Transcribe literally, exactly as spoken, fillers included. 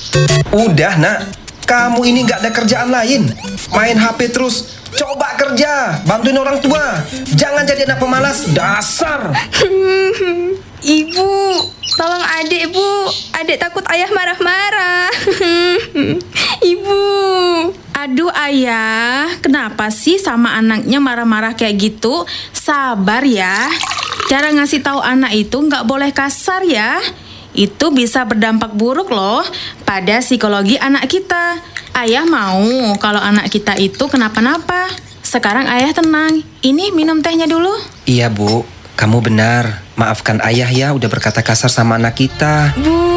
Udah nak, kamu ini nggak ada kerjaan lain. Main H P terus. Coba kerja, bantuin orang tua. Jangan jadi anak pemalas, dasar. Ibu, tolong adik, Bu. Adik takut ayah marah-marah. Ibu. Aduh ayah, kenapa sih sama anaknya marah-marah kayak gitu? Sabar ya. Cara ngasih tahu anak itu nggak boleh kasar ya. Itu bisa berdampak buruk loh pada psikologi anak kita. Ayah mau kalau anak kita itu kenapa-napa. Sekarang ayah tenang. Ini minum tehnya dulu. Iya bu, kamu benar. Maafkan ayah ya udah berkata kasar sama anak kita. Bu.